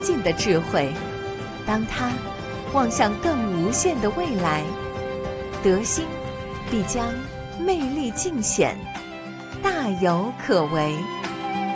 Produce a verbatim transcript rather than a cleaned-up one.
尽的智慧，当他望向更无限的未来，德心必将魅力尽显，大有可为。